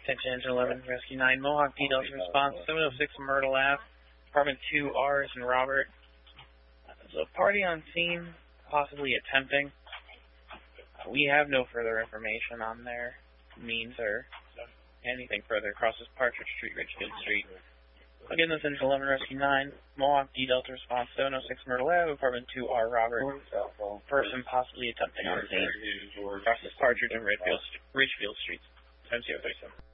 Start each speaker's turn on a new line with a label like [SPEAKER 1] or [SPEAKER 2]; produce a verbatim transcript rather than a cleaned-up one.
[SPEAKER 1] Attention Engine eleven, Rescue nine, Mohawk D Delta response, seven oh six Myrtle Ave, Apartment two, R's and Robert. There's a party on scene, possibly attempting. Uh, we have no further information on their means or anything further. Crosses Partridge Street, Richfield Street. Again, this is Engine eleven, Rescue nine, Mohawk D Delta response, seven oh six Myrtle Ave, Apartment two, R. Robert. Person possibly attempting on scene. Crosses Partridge and Richfield, Richfield Streets. Time zero thirty-seven.